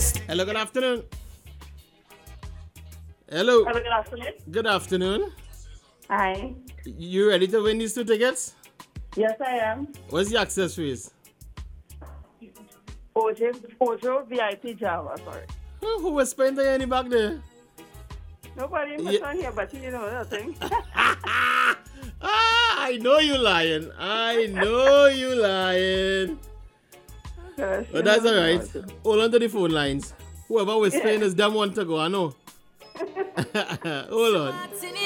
Hello, good afternoon. Hello. Hello, good afternoon. Good afternoon. Hi. You ready to win these 2 tickets? Yes, I am. What's the access fees? Ojo VIP Java, sorry. Who was spending any back there? Nobody in Yeah. here, but you know that thing. I know you lying. I know you lying. Gosh, But that's you know, alright. Hold on to the phone lines. Whoever was paying us them want to go, I know. Hold on.